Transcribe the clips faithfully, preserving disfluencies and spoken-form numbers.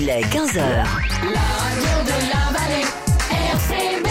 Il est quinze heures. La radio de la vallée, R C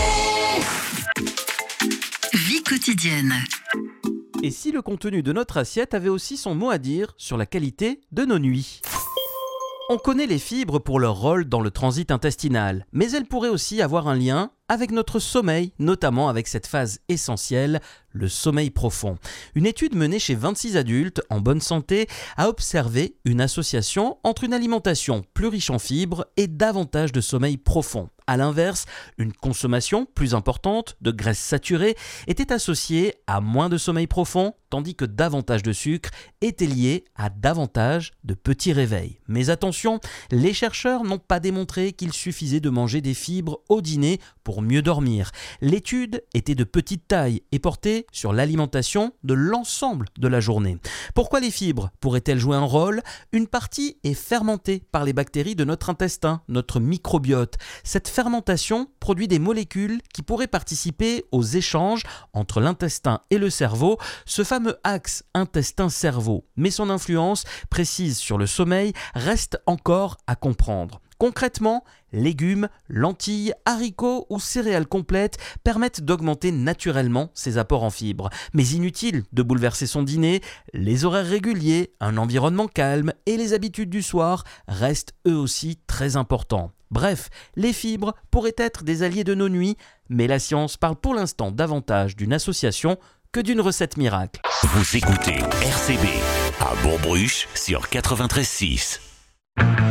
B. Vie quotidienne. Et si le contenu de notre assiette avait aussi son mot à dire sur la qualité de nos nuits ? On connaît les fibres pour leur rôle dans le transit intestinal, mais elles pourraient aussi avoir un lien avec notre sommeil, notamment avec cette phase essentielle, le sommeil profond. Une étude menée chez vingt-six adultes en bonne santé a observé une association entre une alimentation plus riche en fibres et davantage de sommeil profond. A l'inverse, une consommation plus importante de graisses saturées était associée à moins de sommeil profond, tandis que davantage de sucre était lié à davantage de petits réveils. Mais attention, les chercheurs n'ont pas démontré qu'il suffisait de manger des fibres au dîner pour mieux dormir. L'étude était de petite taille et portait sur l'alimentation de l'ensemble de la journée. Pourquoi les fibres pourraient-elles jouer un rôle ? Une partie est fermentée par les bactéries de notre intestin, notre microbiote. Cette fermentation produit des molécules qui pourraient participer aux échanges entre l'intestin et le cerveau, ce fameux axe intestin-cerveau. Mais son influence précise sur le sommeil reste encore à comprendre. Concrètement, légumes, lentilles, haricots ou céréales complètes permettent d'augmenter naturellement ces apports en fibres. Mais inutile de bouleverser son dîner, les horaires réguliers, un environnement calme et les habitudes du soir restent eux aussi très importants. Bref, les fibres pourraient être des alliés de nos nuits, mais la science parle pour l'instant davantage d'une association que d'une recette miracle. Vous écoutez R C B à Bourg-Bruche sur quatre-vingt-treize six.